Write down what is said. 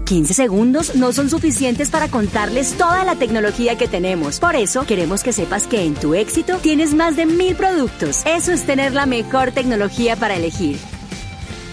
15 segundos no son suficientes para contarles toda la tecnología que tenemos. Por eso, queremos que sepas que en Tu Éxito tienes más de 1000 productos. Eso es tener la mejor tecnología para elegir.